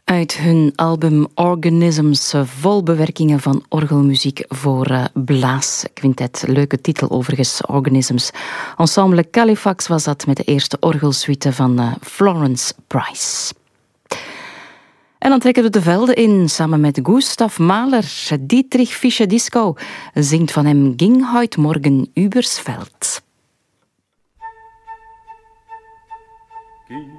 Uit hun album Organisms, vol bewerkingen van orgelmuziek voor blaasquintet. Leuke titel overigens, Organisms. Ensemble Califax was dat met de eerste orgelsuite van Florence Price. En dan trekken we de velden in, samen met Gustav Mahler. Dietrich Fischer-Dieskau zingt van hem Ging heut morgen übers Veld. Ging